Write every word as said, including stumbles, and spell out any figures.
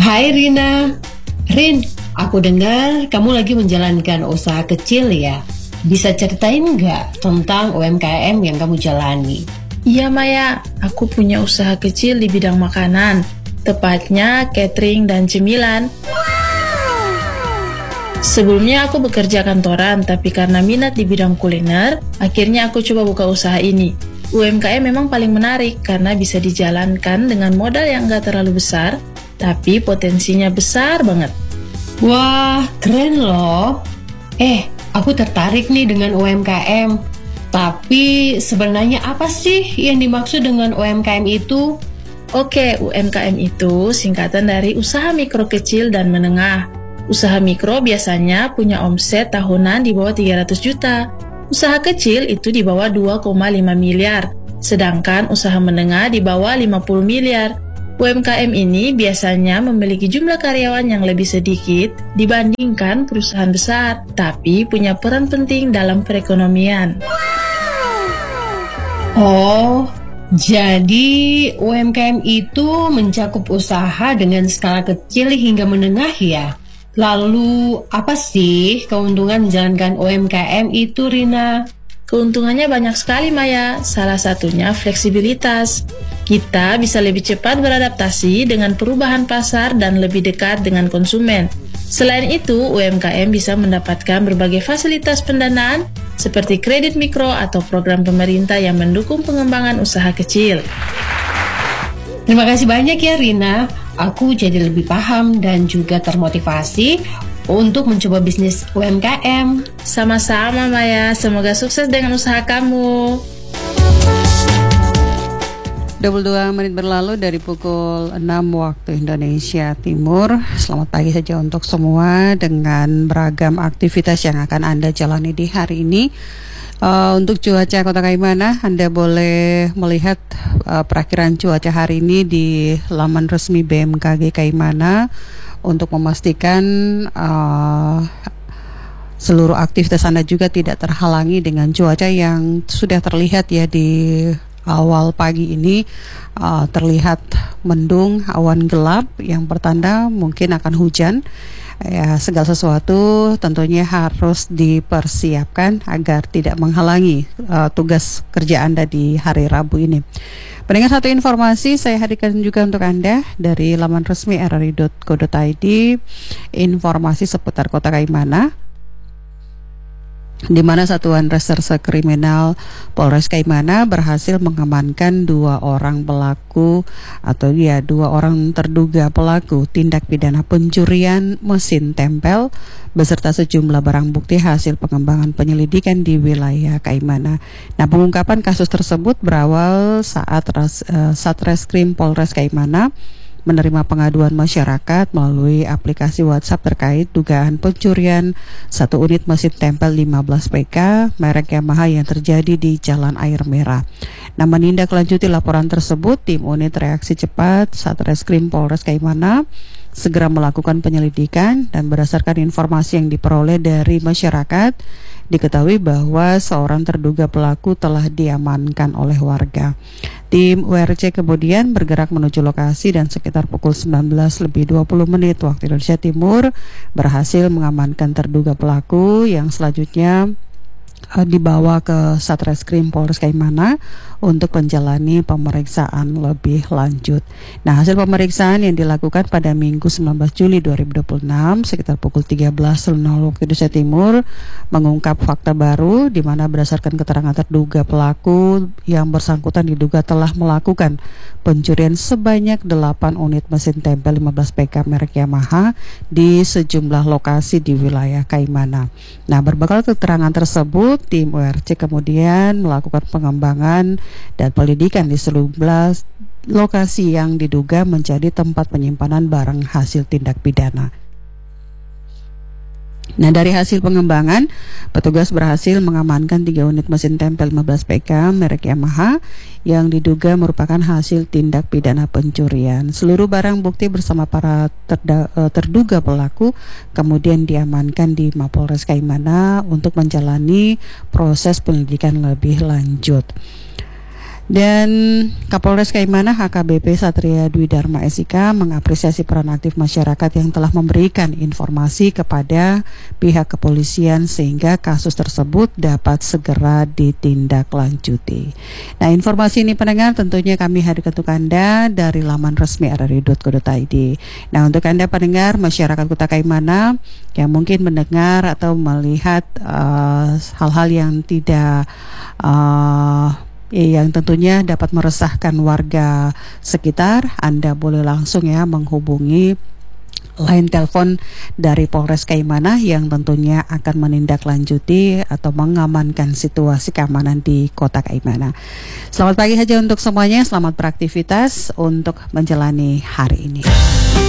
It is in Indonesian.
Hai Rina. Rin, aku dengar kamu lagi menjalankan usaha kecil ya. Bisa ceritain nggak tentang U M K M yang kamu jalani? Iya Maya, aku punya usaha kecil di bidang makanan, tepatnya catering dan cemilan. Sebelumnya aku bekerja kantoran, tapi karena minat di bidang kuliner, akhirnya aku coba buka usaha ini. U M K M memang paling menarik karena bisa dijalankan dengan modal yang nggak terlalu besar, tapi potensinya besar banget. Wah, keren loh. Eh, aku tertarik nih dengan U M K M. Tapi sebenarnya apa sih yang dimaksud dengan U M K M itu? Oke, U M K M itu singkatan dari usaha mikro kecil dan menengah. Usaha mikro biasanya punya omset tahunan di bawah tiga ratus juta. Usaha kecil itu di bawah dua koma lima miliar. Sedangkan usaha menengah di bawah lima puluh miliar. U M K M ini biasanya memiliki jumlah karyawan yang lebih sedikit dibandingkan perusahaan besar, tapi punya peran penting dalam perekonomian. Oh, jadi U M K M itu mencakup usaha dengan skala kecil hingga menengah ya? Lalu apa sih keuntungan menjalankan U M K M itu, Rina? Keuntungannya banyak sekali Maya, salah satunya fleksibilitas. Kita bisa lebih cepat beradaptasi dengan perubahan pasar dan lebih dekat dengan konsumen. Selain itu, U M K M bisa mendapatkan berbagai fasilitas pendanaan seperti kredit mikro atau program pemerintah yang mendukung pengembangan usaha kecil. Terima kasih banyak ya Rina, aku jadi lebih paham dan juga termotivasi untuk mencoba bisnis U M K M. Sama-sama Maya, semoga sukses dengan usaha kamu. dua puluh dua menit berlalu dari pukul enam waktu Indonesia Timur. Selamat pagi saja untuk semua dengan beragam aktivitas yang akan Anda jalani di hari ini. Uh, untuk cuaca Kota Kaimana, Anda boleh melihat uh, perakhiran cuaca hari ini di laman resmi B M K G Kaimana untuk memastikan uh, seluruh aktivitas Anda juga tidak terhalangi dengan cuaca yang sudah terlihat ya di awal pagi ini. Uh, terlihat mendung, awan gelap yang pertanda mungkin akan hujan. Ya, segala sesuatu tentunya harus dipersiapkan agar tidak menghalangi uh, tugas kerja Anda di hari Rabu ini. Pendengar, satu informasi saya hadirkan juga untuk Anda dari laman resmi r r i dot co dot i d, informasi seputar Kota Kaimana, di mana Satuan Reserse Kriminal Polres Kaimana berhasil mengamankan dua orang pelaku atau ya dua orang terduga pelaku tindak pidana pencurian mesin tempel beserta sejumlah barang bukti hasil pengembangan penyelidikan di wilayah Kaimana. Nah, pengungkapan kasus tersebut berawal saat ras, uh, Satreskrim Polres Kaimana menerima pengaduan masyarakat melalui aplikasi WhatsApp terkait dugaan pencurian satu unit mesin tempel lima belas P K merek Yamaha yang terjadi di Jalan Air Merah. Nah, menindaklanjuti laporan tersebut, tim unit reaksi cepat Satreskrim Polres Kaimana segera melakukan penyelidikan dan berdasarkan informasi yang diperoleh dari masyarakat, diketahui bahwa seorang terduga pelaku telah diamankan oleh warga. Tim U R C kemudian bergerak menuju lokasi dan sekitar pukul sembilan belas lebih dua puluh menit waktu Indonesia Timur berhasil mengamankan terduga pelaku yang selanjutnya uh, dibawa ke Satreskrim Polres Kaimana untuk menjalani pemeriksaan lebih lanjut. Nah, hasil pemeriksaan yang dilakukan pada Minggu sembilan belas Juli dua ribu dua puluh enam sekitar pukul tiga belas waktu Indonesia Timur mengungkap fakta baru di mana berdasarkan keterangan terduga pelaku yang bersangkutan diduga telah melakukan pencurian sebanyak delapan unit mesin tempel lima belas P K merek Yamaha di sejumlah lokasi di wilayah Kaimana. Nah, berbekal keterangan tersebut, tim U R C kemudian melakukan pengembangan dan penyelidikan di sejumlah lokasi yang diduga menjadi tempat penyimpanan barang hasil tindak pidana. Nah, dari hasil pengembangan, petugas berhasil mengamankan tiga unit mesin tempel lima belas P K merek Yamaha yang diduga merupakan hasil tindak pidana pencurian. Seluruh barang bukti bersama para terda, terduga pelaku kemudian diamankan di Mapolres Kaimana untuk menjalani proses penyelidikan lebih lanjut. Dan Kapolres Kaimana H K B P Satria Dwi Dharma S I K mengapresiasi peran aktif masyarakat yang telah memberikan informasi kepada pihak kepolisian sehingga kasus tersebut dapat segera ditindaklanjuti. Nah, informasi ini pendengar tentunya kami hadirkan untuk Anda dari laman resmi r r i dot co dot i d. Nah, untuk Anda pendengar masyarakat Kota Kaimana yang mungkin mendengar atau melihat uh, hal-hal yang tidak uh, yang tentunya dapat meresahkan warga sekitar, Anda boleh langsung ya menghubungi line telepon dari Polres Kaimana yang tentunya akan menindaklanjuti atau mengamankan situasi keamanan di Kota Kaimana. Selamat pagi saja untuk semuanya, selamat beraktivitas untuk menjalani hari ini.